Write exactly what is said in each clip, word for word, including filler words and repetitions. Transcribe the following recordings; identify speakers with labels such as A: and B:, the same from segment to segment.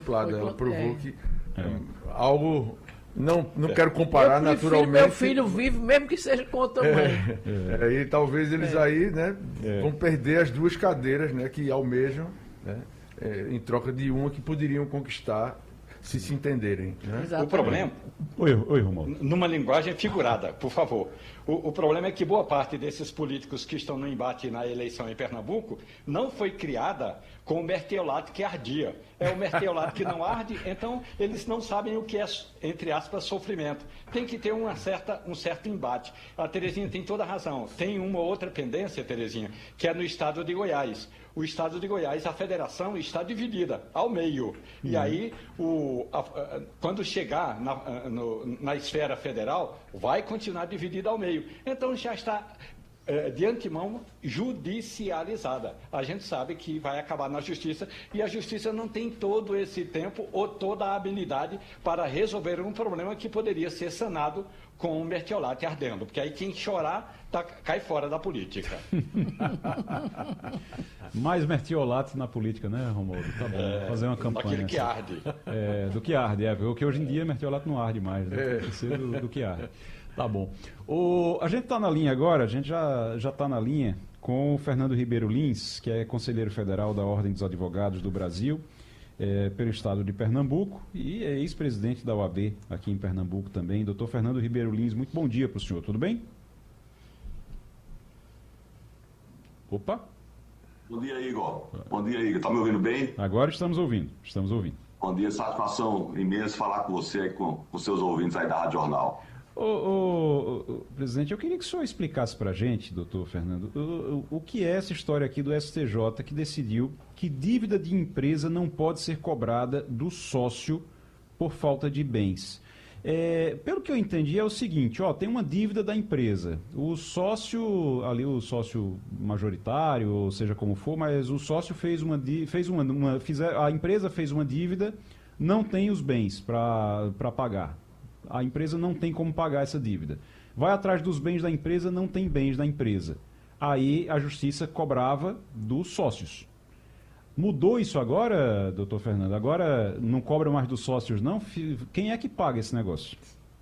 A: Ela provou
B: é.
A: que é. algo... Não, não quero comparar
B: eu
A: naturalmente.
B: Meu filho vivo, mesmo que seja com outra mãe.
A: É, é. E talvez eles é. aí né, é. vão perder as duas cadeiras né, que almejam, né, é, em troca de uma que poderiam conquistar se se entenderem. Né?
C: O problema...
D: Oi, oi, Romualdo.
C: Numa linguagem figurada, por favor. O, o problema é que boa parte desses políticos que estão no embate na eleição em Pernambuco não foi criada com o mertiolate que ardia. É o mertiolate que não arde, então eles não sabem o que é, entre aspas, sofrimento. Tem que ter uma certa, um certo embate. A Terezinha tem toda a razão. Tem uma outra pendência, Terezinha, que é no estado de Goiás. O estado de Goiás, a federação está dividida ao meio. Uhum. E aí, o, a, a, quando chegar na, no, na esfera federal, vai continuar dividida ao meio. Então já está, é, de antemão, judicializada. A gente sabe que vai acabar na justiça e a justiça não tem todo esse tempo ou toda a habilidade para resolver um problema que poderia ser sanado com o mertiolate ardendo. Porque aí quem chorar tá, cai fora da política.
D: Mais mertiolate na política, né, Romualdo? Tá bom, é, fazer uma campanha.
C: Daquele que arde.
D: É, do que arde, é, porque hoje em dia mertiolate não arde mais, né? Tem que ser do, do que arde. Tá bom. O, a gente está na linha agora, a gente já já está na linha com o Fernando Ribeiro Lins, que é conselheiro federal da Ordem dos Advogados do Brasil, é, pelo estado de Pernambuco, e é ex-presidente da O A B aqui em Pernambuco também. Doutor Fernando Ribeiro Lins, muito bom dia para o senhor, tudo bem? Opa!
E: Bom dia, Igor. Bom dia, Igor. Tá me ouvindo bem?
D: Agora estamos ouvindo, estamos ouvindo.
E: Bom dia, satisfação imensa falar com você e com os seus ouvintes aí da Rádio Jornal.
D: Ô, ô, ô, presidente, eu queria que o senhor explicasse para a gente, doutor Fernando, o, o, o que é essa história aqui do S T J que decidiu que dívida de empresa não pode ser cobrada do sócio por falta de bens. É, pelo que eu entendi é o seguinte, ó, tem uma dívida da empresa, o sócio, ali o sócio majoritário, ou seja como for, mas o sócio fez uma, fez uma, uma fizer, a empresa fez uma dívida, não tem os bens para pagar. A empresa não tem como pagar essa dívida. Vai atrás dos bens da empresa, não tem bens da empresa. Aí a justiça cobrava dos sócios. Mudou isso agora, doutor Fernando? Agora não cobra mais dos sócios, não? Quem é que paga esse negócio?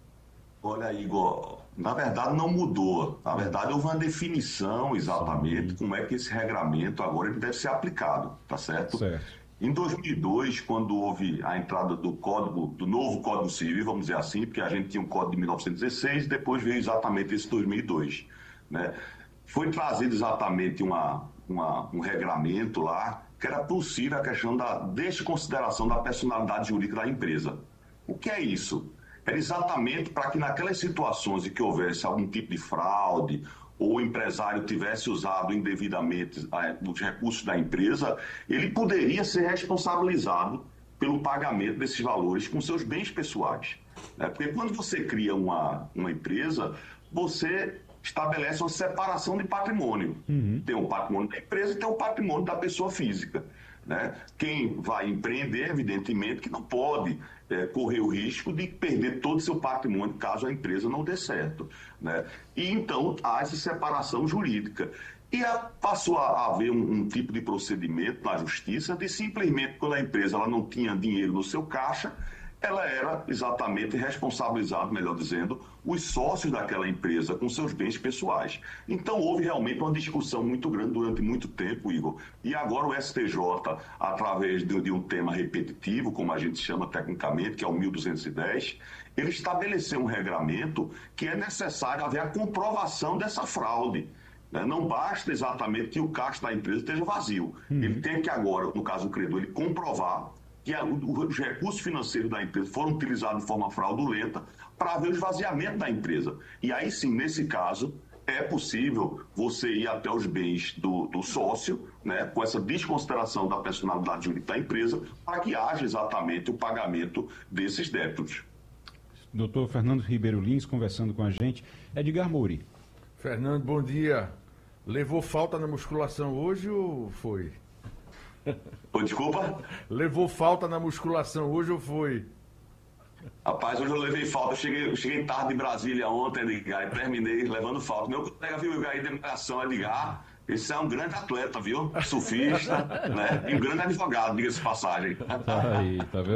E: Olha, Igor, na verdade não mudou. Na verdade houve uma definição exatamente. Sim. Como é que esse regramento agora ele deve ser aplicado, tá certo?
D: Certo.
E: Em dois mil e dois, quando houve a entrada do código, do novo Código Civil, vamos dizer assim, porque a gente tinha um código de mil novecentos e dezesseis e depois veio exatamente esse dois mil e dois, né? Foi trazido exatamente uma, uma, um regramento lá que era possível a questão da desconsideração da personalidade jurídica da empresa. O que é isso? Era exatamente para que naquelas situações em que houvesse algum tipo de fraude ou o empresário tivesse usado indevidamente os recursos da empresa, ele poderia ser responsabilizado pelo pagamento desses valores com seus bens pessoais. Porque quando você cria uma, uma empresa, você estabelece uma separação de patrimônio. Uhum. Tem o patrimônio da empresa e tem o patrimônio da pessoa física. Né? Quem vai empreender, evidentemente, que não pode é, correr o risco de perder todo o seu patrimônio caso a empresa não dê certo. Né? E então há essa separação jurídica. E a, passou a haver um, um tipo de procedimento na justiça de simplesmente, quando a empresa ela não tinha dinheiro no seu caixa, ela era exatamente responsabilizada, melhor dizendo, os sócios daquela empresa com seus bens pessoais. Então houve realmente uma discussão muito grande durante muito tempo, Igor. E agora o S T J, através de, de um tema repetitivo, como a gente chama tecnicamente, que é o mil duzentos e dez, ele estabeleceu um regramento que é necessário haver a comprovação dessa fraude. Não basta exatamente que o caixa da empresa esteja vazio. Hum. Ele tem que agora, no caso do credor, ele comprovar que os recursos financeiros da empresa foram utilizados de forma fraudulenta para haver o esvaziamento da empresa. E aí sim, nesse caso, é possível você ir até os bens do, do sócio, né, com essa desconsideração da personalidade jurídica da empresa, para que haja exatamente o pagamento desses débitos.
D: Doutor Fernando Ribeiro Lins conversando com a gente. Edgar Mouri.
A: Fernando, bom dia. Levou falta na musculação hoje ou foi?
E: Pô, desculpa?
A: Levou falta na musculação hoje ou foi?
E: Rapaz, hoje eu levei falta. Eu cheguei, eu cheguei tarde de Brasília ontem, Edgar, e terminei levando falta. Meu colega viu aí de educação, Edgar. Esse é um grande atleta, viu? Surfista, né? E um grande advogado, diga-se de passagem.
D: Tá aí, tá vendo?